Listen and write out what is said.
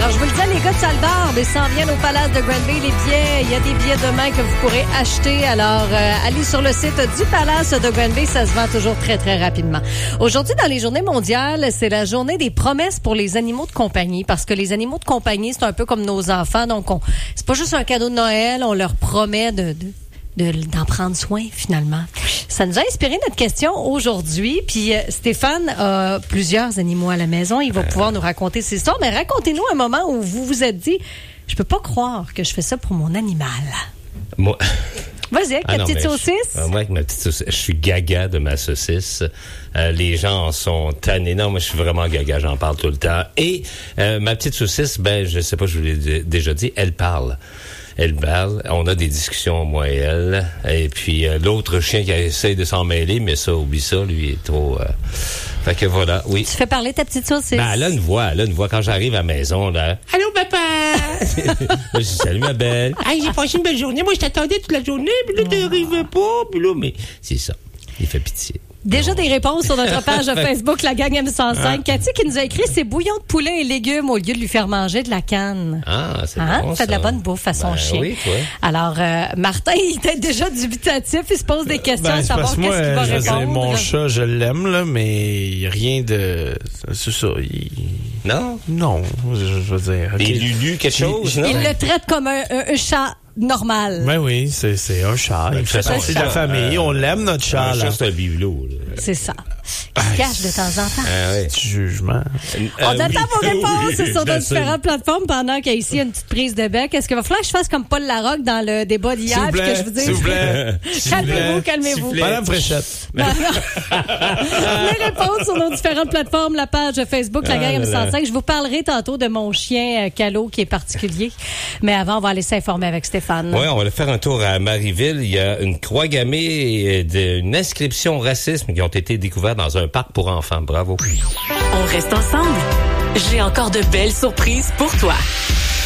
Alors, je vous le dis, les gars de Salle d'Or, ils s'en viennent au Palace de Granby, les billets. Il y a des billets demain que vous pourrez acheter. Alors, allez sur le site du Palace de Granby. Ça se vend toujours très, très rapidement. Aujourd'hui, dans les journées mondiales, c'est la journée des promesses pour les animaux de compagnie. Parce que les animaux de compagnie, c'est un peu comme nos enfants. Donc, c'est pas juste un cadeau de Noël. On leur promet d'en prendre soin, finalement. Ça nous a inspiré notre question aujourd'hui. Puis Stéphane a plusieurs animaux à la maison. Il va pouvoir nous raconter ses histoires. Mais racontez-nous un moment où vous vous êtes dit, je peux pas croire que je fais ça pour mon animal. Moi... Vas-y, avec ta petite saucisse. Moi, avec ma petite saucisse. Je suis gaga de ma saucisse. Les gens en sont tannés. Non, moi, je suis vraiment gaga. J'en parle tout le temps. Et ma petite saucisse, je sais pas, je vous l'ai déjà dit, elle parle. Elle parle. On a des discussions, moi et elle. Et puis, l'autre chien qui essaie de s'en mêler, mais ça, oublie ça, lui, il est trop... Fait que voilà, oui. Tu fais parler ta petite saucisse. Elle a une voix. Quand j'arrive à la maison, là. Allô, papa! Je dis, salut, ma belle. J'ai passé une belle journée. Moi, je t'attendais toute la journée, puis là, t'arrivais pas. Puis là, mais c'est ça. Il fait pitié. Déjà des réponses sur notre page de Facebook, la gang M105. Cathy qui nous a écrit, c'est bouillon de poulet et légumes au lieu de lui faire manger de la canne. Ah, c'est bon, fait de la bonne bouffe à son chien. Oui, toi. Alors, Martin, il était déjà dubitatif. Il se pose des questions à savoir qu'est-ce qu'il va répondre. Mon chat, je l'aime, là, mais rien de... C'est ça. Non? Non, je veux dire. Okay. Des Lulu, quelque chose, non? Il le traite comme un chat normal. Ben oui, c'est un chat. Il fait partie de la famille. On l'aime, notre chat. Un chat, c'est un bibelot. C'est ça. Il se cache de temps en temps. Petit jugement. On attend vos réponses sur nos différentes plateformes pendant qu'il y a ici une petite prise de bec. Est-ce qu'il va falloir que je fasse comme Paul Larocque dans le débat d'hier puis que je vous dise... S'il vous plaît. Calmez-vous. Madame Fréchette. Les réponses sur nos différentes plateformes, la page Facebook, la gang M105. Je vous parlerai tantôt de mon chien Calo qui est particulier. Mais avant, on va aller s'informer avec Stéphane. Oui, on va aller faire un tour à Marieville. Il y a une croix gammée d'une inscription racisme qui ont été découvertes dans un parc pour enfants. Bravo. On reste ensemble. J'ai encore de belles surprises pour toi.